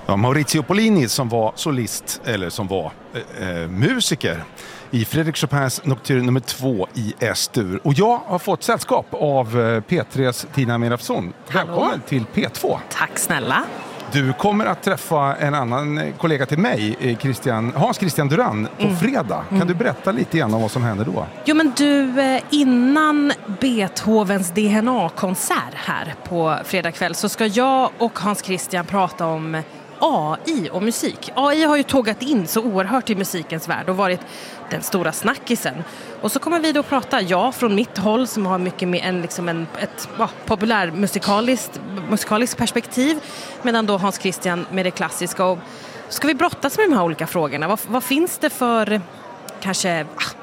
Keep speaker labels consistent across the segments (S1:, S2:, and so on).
S1: Ja, Maurizio Pollini som var solist, eller som var musiker i Frédéric Chopins Nocturne nummer 2 i S-dur. Och jag har fått sällskap av P3s Tina Mirafson. Välkommen till P2.
S2: Tack snälla.
S1: Du kommer att träffa en annan kollega till mig, Hans Christian Duran, på fredag. Kan du berätta lite grann om vad som händer då?
S2: Jo men du, innan Beethovens DNA-konsert här på fredag kväll så ska jag och Hans Christian prata om AI och musik. AI har ju tågat in så oerhört i musikens värld och varit den stora snackisen. Och så kommer vi då prata, från mitt håll som har mycket mer än liksom ett populärmusikaliskt perspektiv, medan då Hans Christian med det klassiska. Och ska vi brottas med de här olika frågorna? Vad finns det för kanske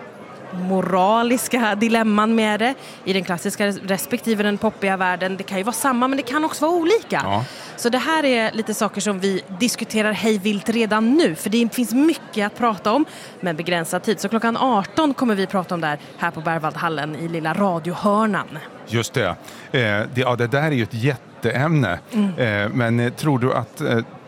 S2: moraliska dilemman med det i den klassiska respektive den poppiga världen? Det kan ju vara samma, men det kan också vara olika.
S1: Ja.
S2: Så det här är lite saker som vi diskuterar hejvilt redan nu, för det finns mycket att prata om med begränsad tid. Så klockan 18 kommer vi prata om det här på Berwaldhallen i lilla radiohörnan.
S1: Just det. Det där är ju ett jätteämne. Men tror du att,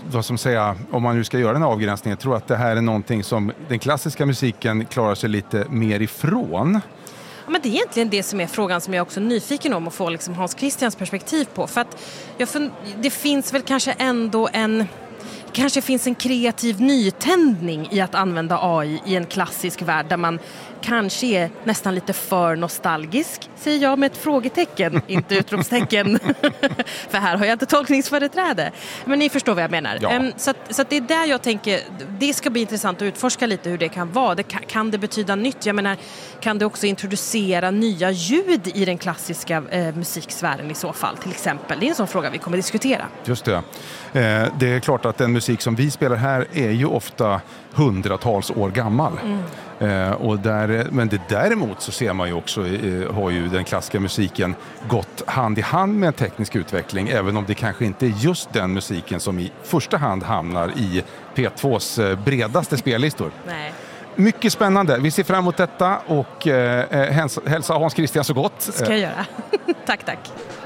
S1: om man nu ska göra den här avgränsningen, tror att det här är någonting som den klassiska musiken klarar sig lite mer ifrån?
S2: Ja, men det är egentligen det som är frågan som jag också är nyfiken om att få liksom Hans Christians perspektiv på. För att det finns väl kanske ändå kanske finns en kreativ nytändning i att använda AI i en klassisk värld där man kanske är nästan lite för nostalgisk, säger jag med ett frågetecken, inte utropstecken. För här har jag inte tolkningsföreträde. Men ni förstår vad jag menar.
S1: Ja.
S2: Så att det är där jag tänker, det ska bli intressant att utforska lite hur det kan vara. Kan det betyda nytt? Jag menar, kan det också introducera nya ljud i den klassiska musiksfären i så fall, till exempel? Det är en sån fråga vi kommer diskutera.
S1: Just det. Det är klart att den musik som vi spelar här är ju ofta hundratals år gammal. Men däremot så ser man ju också, har ju den klassiska musiken gått hand i hand med en teknisk utveckling, även om det kanske inte är just den musiken som i första hand hamnar i P2s bredaste spellistor.
S2: Nej.
S1: Mycket spännande. Vi ser fram emot detta och hälsa Hans Christian så gott.
S2: Ska jag göra. Tack.